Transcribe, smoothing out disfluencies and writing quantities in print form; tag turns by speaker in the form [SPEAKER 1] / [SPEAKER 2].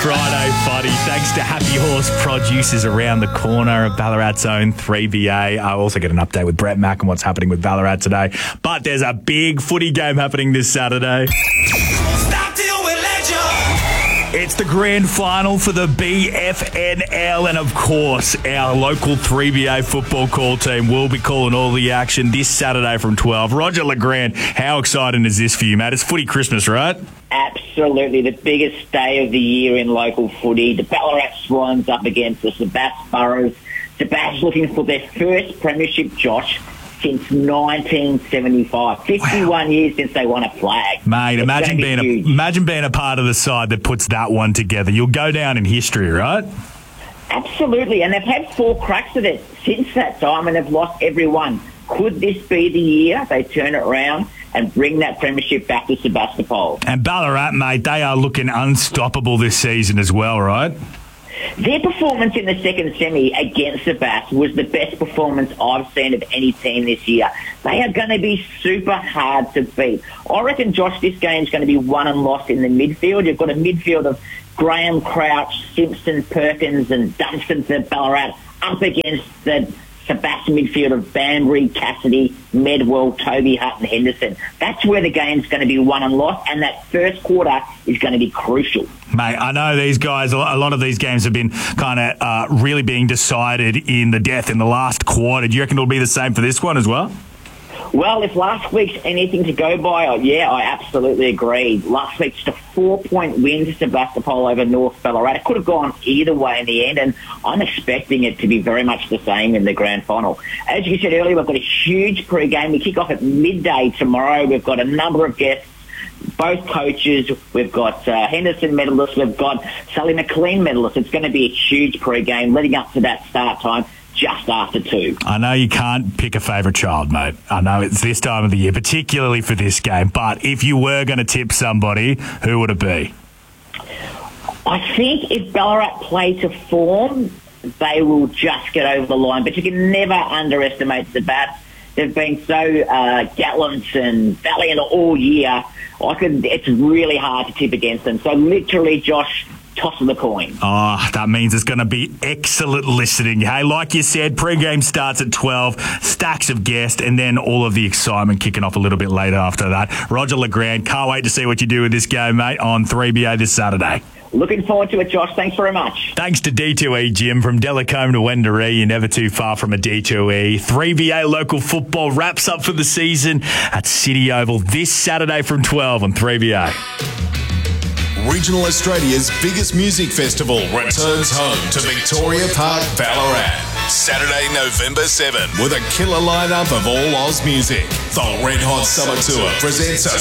[SPEAKER 1] Friday Foddy, thanks to Happy Horse Producers around the corner of Ballarat's own 3BA. I'll also get an update with Brett Mack and what's happening with Ballarat today. But there's a big footy game happening this Saturday. It's the grand final for the BFNL, and of course, our local 3BA football call team will be calling all the action this Saturday from 12. Roger LeGrand, how exciting is this for you, mate? It's footy Christmas, right?
[SPEAKER 2] Absolutely, the biggest day of the year in local footy. The Ballarat Swans up against the Sebass Burrows. Sebass looking for their first premiership, Josh, since 1975. 51 years since they won a flag.
[SPEAKER 1] Mate, imagine being a part of the side that puts that one together. You'll go down in history, right?
[SPEAKER 2] Absolutely, and they've had 4 cracks at it since that time, and they've lost every one. Could this be the year they turn it around and bring that premiership back to Sebastopol?
[SPEAKER 1] And Ballarat, mate, they are looking unstoppable this season as well, right?
[SPEAKER 2] Their performance in the second semi against Sebass was the best performance I've seen of any team this year. They are going to be super hard to beat. I reckon, Josh, this game's going to be won and lost in the midfield. You've got a midfield of Graham, Crouch, Simpson, Perkins and Dunstan for Ballarat up against the Sebass midfield of Banbury, Cassidy, Medwell, Toby, Hutton, Henderson. That's where the game's going to be won and lost, and that first quarter is going to be crucial.
[SPEAKER 1] Mate, I know these guys, a lot of these games have been kind of really being decided in the death in the last quarter. Do you reckon it'll be the same for this one as well?
[SPEAKER 2] Well, if last week's anything to go by, yeah, I absolutely agree. Last week's just a 4-point win to Sebastopol over North Ballarat. It could have gone either way in the end, and I'm expecting it to be very much the same in the grand final. As you said earlier, we've got a huge pre-game. We kick off at midday tomorrow. We've got a number of guests, both coaches. We've got Henderson medalists. We've got Sally McLean medalists. It's going to be a huge pre-game leading up to that start time just after 2.
[SPEAKER 1] I know you can't pick a favourite child, mate. I know it's this time of the year, particularly for this game. But if you were going to tip somebody, who would it be?
[SPEAKER 2] I think if Ballarat play to form, they will just get over the line. But you can never underestimate the Bats. They've been so gallant and valiant all year. It's really hard to tip against them. So literally, Josh, toss of the coin.
[SPEAKER 1] Oh, that means it's going to be excellent listening. Hey, like you said, pre-game starts at 12, stacks of guests, and then all of the excitement kicking off a little bit later after that. Roger LeGrand, can't wait to see what you do with this game, mate, on 3BA this Saturday.
[SPEAKER 2] Looking forward to it, Josh. Thanks very much.
[SPEAKER 1] Thanks to D2E Gym. From Delacombe to Wendouree, you're never too far from a D2E. 3BA local football wraps up for the season at City Oval this Saturday from 12 on 3BA.
[SPEAKER 3] Regional Australia's biggest music festival returns home to Victoria Park, Ballarat. Saturday, November 7, with a killer lineup of all Oz music. The Red Hot Summer Tour presents a